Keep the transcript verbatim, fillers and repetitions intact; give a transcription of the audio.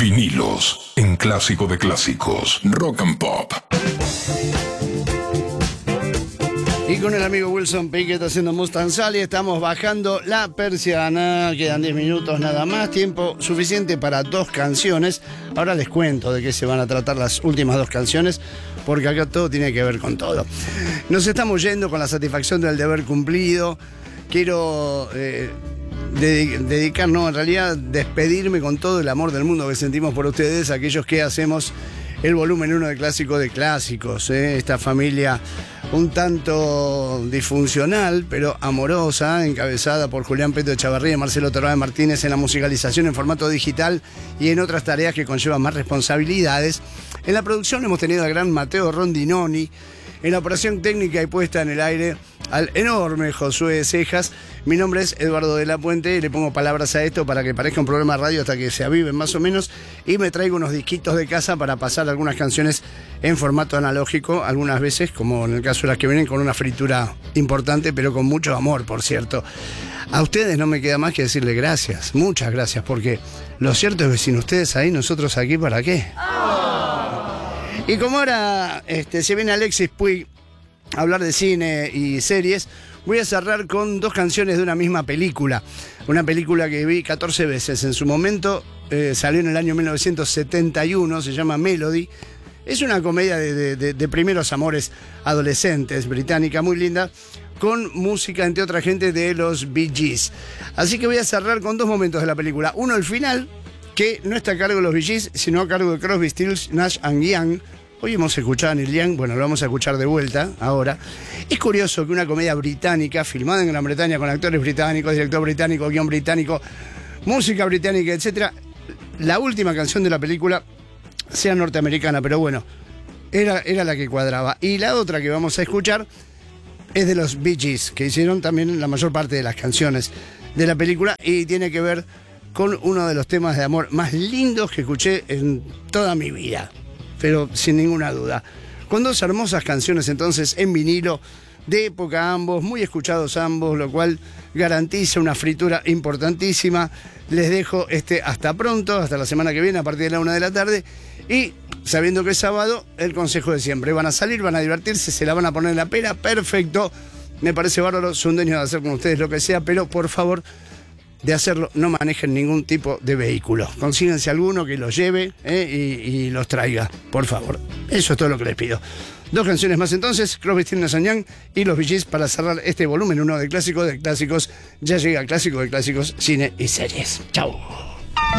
Vinilos en Clásico de Clásicos. Rock and Pop. Y con el amigo Wilson Pickett haciendo Mustang Sally estamos bajando la persiana. Quedan diez minutos nada más, tiempo suficiente para dos canciones. Ahora les cuento de qué se van a tratar las últimas dos canciones, porque acá todo tiene que ver con todo. Nos estamos yendo con la satisfacción del deber cumplido. Quiero eh, de, dedicar, no, en realidad despedirme con todo el amor del mundo que sentimos por ustedes, aquellos que hacemos el volumen uno de Clásico de Clásicos, ¿eh? Esta familia un tanto disfuncional, pero amorosa, encabezada por Julián Peto Echavarría y Marcelo Torrado Martínez en la musicalización en formato digital y en otras tareas que conllevan más responsabilidades. En la producción hemos tenido al gran Mateo Rondinoni, en la operación técnica y puesta en el aire al enorme Josué Cejas. Mi nombre es Eduardo de la Puente y le pongo palabras a esto para que parezca un programa de radio hasta que se aviven más o menos, y me traigo unos disquitos de casa para pasar algunas canciones en formato analógico, algunas veces, como en el caso de las que vienen, con una fritura importante, pero con mucho amor, por cierto. A ustedes no me queda más que decirle gracias, muchas gracias, porque lo cierto es que sin ustedes ahí, nosotros aquí, ¿para qué? Y como ahora este, se viene Alexis Puig a hablar de cine y series, voy a cerrar con dos canciones de una misma película. Una película que vi catorce veces en su momento, eh, salió en el año mil novecientos setenta y uno, se llama Melody. Es una comedia de, de, de, de primeros amores adolescentes, británica, muy linda, con música, entre otra gente, de los Bee Gees. Así que voy a cerrar con dos momentos de la película. Uno, el final, que no está a cargo de los Bee Gees, sino a cargo de Crosby, Stills, Nash and Young. Hoy hemos escuchado a Neil Young, bueno, lo vamos a escuchar de vuelta ahora. Es curioso que una comedia británica, filmada en Gran Bretaña con actores británicos, director británico, guión británico, música británica, etcétera, la última canción de la película sea norteamericana, pero bueno, era, era la que cuadraba. Y la otra que vamos a escuchar es de los Bee Gees, que hicieron también la mayor parte de las canciones de la película, y tiene que ver con uno de los temas de amor más lindos que escuché en toda mi vida, pero sin ninguna duda. Con dos hermosas canciones entonces en vinilo, de época ambos, muy escuchados ambos, lo cual garantiza una fritura importantísima. Les dejo este hasta pronto, hasta la semana que viene a partir de la una de la tarde, y sabiendo que es sábado, el consejo de siempre: van a salir, van a divertirse, se la van a poner en la pera, perfecto, me parece bárbaro, son dueños de hacer con ustedes lo que sea, pero por favor, de hacerlo, no manejen ningún tipo de vehículo. Consíguense alguno que los lleve eh, y, y los traiga, por favor. Eso es todo lo que les pido. Dos canciones más entonces, Crosby, Stills, Nash and Young y los Bee Gees, para cerrar este volumen uno de Clásico de Clásicos. Ya llega Clásico de Clásicos, cine y series. Chau.